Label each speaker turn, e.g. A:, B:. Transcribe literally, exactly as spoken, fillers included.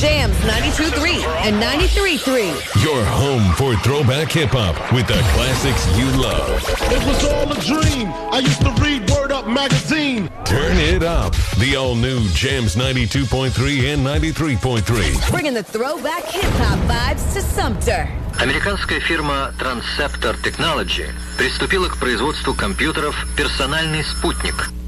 A: Jams ninety-two point three and ninety-three point three.
B: Your home for throwback hip-hop with the classics you love.
C: It was all a dream. I used to read Word Up magazine.
B: Turn it up. The all-new Jams ninety-two point three and ninety-three point three.
A: Bringing the throwback hip-hop vibes to Sumter.
D: Американская фирма Transceptor Technology приступила к производству компьютеров «Персональный спутник».